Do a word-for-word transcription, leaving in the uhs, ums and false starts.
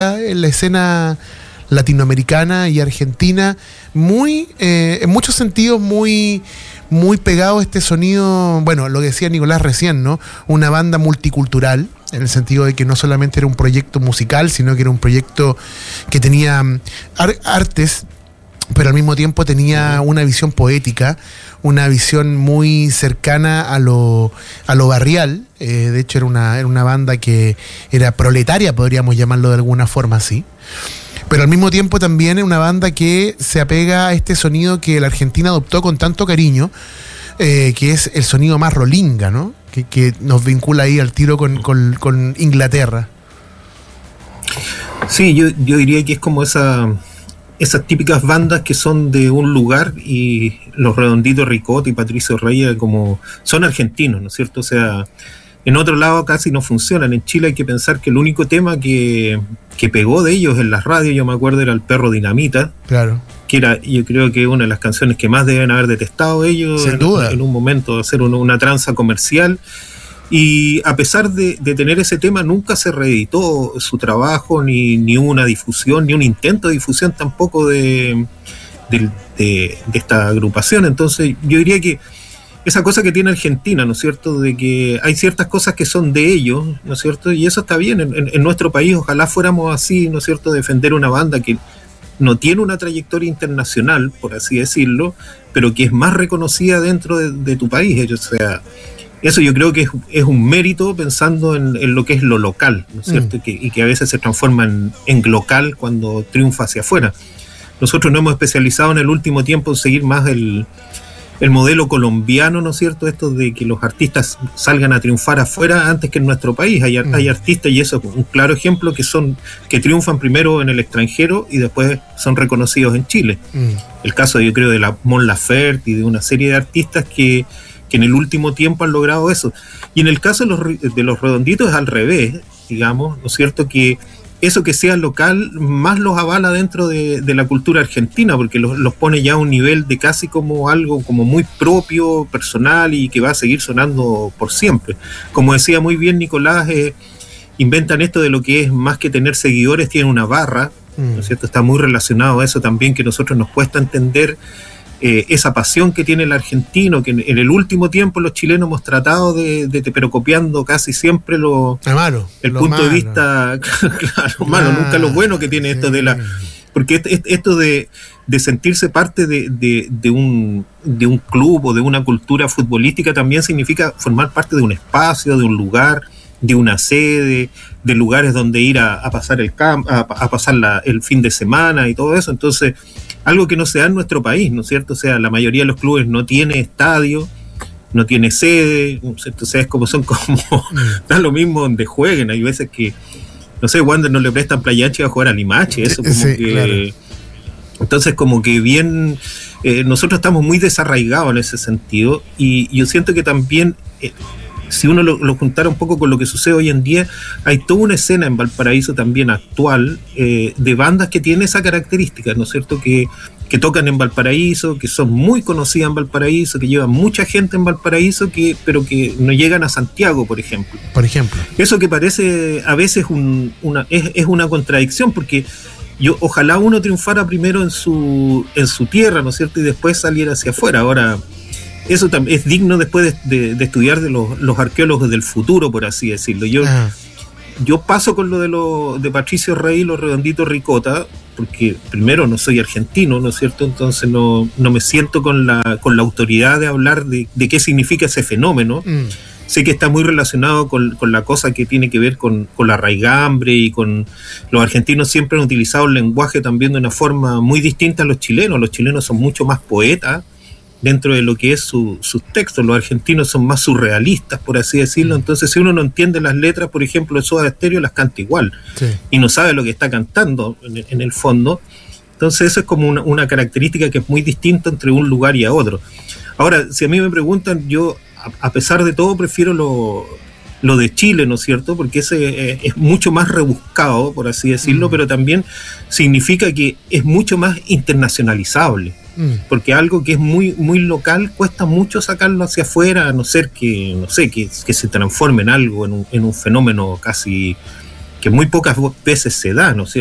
en la escena latinoamericana y argentina, muy, eh, en muchos sentidos, muy, muy pegado a este sonido, bueno, lo que decía Nicolás recién, ¿no? Una banda multicultural, en el sentido de que no solamente era un proyecto musical, sino que era un proyecto que tenía ar- artes, pero al mismo tiempo tenía una visión poética, una visión muy cercana a lo, a lo barrial. Eh, de hecho, era una, era una banda que era proletaria, podríamos llamarlo de alguna forma así. Pero al mismo tiempo también es una banda que se apega a este sonido que la Argentina adoptó con tanto cariño, eh, que es el sonido más rolinga, ¿no? Que, que nos vincula ahí al tiro con, con, con Inglaterra. Sí, yo, yo diría que es como esa... esas típicas bandas que son de un lugar, y los Redonditos Ricota y Patricio Reyes como son argentinos, ¿no es cierto? O sea, en otro lado casi no funcionan. En Chile hay que pensar que el único tema que, que pegó de ellos en las radios, yo me acuerdo, era El Perro Dinamita. Claro. Que era, yo creo que una de las canciones que más deben haber detestado ellos. Sin en, duda. En un momento de hacer una, una tranza comercial. Y a pesar de, de tener ese tema, nunca se reeditó su trabajo, ni, ni hubo una difusión, ni un intento de difusión tampoco de, de, de, de esta agrupación. Entonces yo diría que esa cosa que tiene Argentina, ¿no es cierto?, de que hay ciertas cosas que son de ellos, ¿no es cierto?, y eso está bien. En, en, en nuestro país ojalá fuéramos así, ¿no es cierto?, defender una banda que no tiene una trayectoria internacional, por así decirlo, pero que es más reconocida dentro de, de tu país. O sea, eso yo creo que es, es un mérito pensando en, en lo que es lo local, ¿no es cierto? Mm. Y, que, y que a veces se transforma en, en local cuando triunfa hacia afuera. Nosotros nos hemos especializado en el último tiempo en seguir más el, el modelo colombiano, ¿no es cierto? Esto de que los artistas salgan a triunfar afuera antes que en nuestro país. Hay, mm. hay artistas, y eso es un claro ejemplo, que son que triunfan primero en el extranjero y después son reconocidos en Chile. Mm. El caso, yo creo, de la Mon Laferte y de una serie de artistas que que en el último tiempo han logrado eso. Y en el caso de los, de los Redonditos es al revés, digamos, ¿no es cierto?, que eso que sea local más los avala dentro de, de la cultura argentina, porque los, los pone ya a un nivel de casi como algo como muy propio, personal, y que va a seguir sonando por siempre. Como decía muy bien Nicolás, eh, inventan esto de lo que es más que tener seguidores, tiene una barra, ¿no es cierto? Está muy relacionado a eso también, que a nosotros nos cuesta entender Eh, esa pasión que tiene el argentino, que en, en el último tiempo los chilenos hemos tratado de, de, de pero copiando casi siempre lo, malo, el lo punto malo. de vista, claro, malo, ah, nunca lo bueno que tiene sí. esto de la, porque esto de, de sentirse parte de, de, de un de un club o de una cultura futbolística también significa formar parte de un espacio, de un lugar, de una sede, de lugares donde ir a, a pasar el camp, a, a pasar la, el fin de semana y todo eso. Entonces, algo que no se da en nuestro país, ¿no es cierto? O sea, la mayoría de los clubes no tiene estadio, no tiene sede, ¿no es cierto? O sea, es como son como, da lo mismo donde jueguen. Hay veces que, no sé, Wander no le prestan Playa Ancha a jugar a Limache, eso como sí, que... Claro. Entonces, como que bien, eh, nosotros estamos muy desarraigados en ese sentido, y yo siento que también... Eh, si uno lo, lo juntara un poco con lo que sucede hoy en día, hay toda una escena en Valparaíso también actual, eh, de bandas que tienen esa característica, ¿no es cierto?, que, que tocan en Valparaíso, que son muy conocidas en Valparaíso, que llevan mucha gente en Valparaíso, que, pero que no llegan a Santiago, por ejemplo. Por ejemplo. Eso que parece a veces un, una, es, es una contradicción, porque yo ojalá uno triunfara primero en su, en su tierra, ¿no es cierto?, y después saliera hacia afuera. Ahora, eso también es digno después de, de, de estudiar de los, los arqueólogos del futuro, por así decirlo. Yo, yo paso con lo de, lo, de Patricio Rey y los Redonditos Ricota, porque primero no soy argentino, ¿no es cierto? Entonces no, no me siento con la, con la autoridad de hablar de, de qué significa ese fenómeno. Mm. Sé que está muy relacionado con, con la cosa que tiene que ver con, con la raigambre, y con los argentinos siempre han utilizado el lenguaje también de una forma muy distinta a los chilenos. Los chilenos son mucho más poetas dentro de lo que es su, sus textos. Los argentinos son más surrealistas, por así decirlo. Entonces, si uno no entiende las letras, por ejemplo, de Soda Stereo las canta igual, sí, y no sabe lo que está cantando en, en el fondo. Entonces, eso es como una, una característica que es muy distinta entre un lugar y a otro. Ahora, si a mí me preguntan, yo, a, a pesar de todo, prefiero lo, lo de Chile, ¿no es cierto? Porque ese es, es mucho más rebuscado, por así decirlo, mm. pero también significa que es mucho más internacionalizable. Porque algo que es muy muy local cuesta mucho sacarlo hacia afuera, a no ser que, no sé, que, que se transforme en algo, en un, en un fenómeno casi que muy pocas veces se da, ¿no es cierto?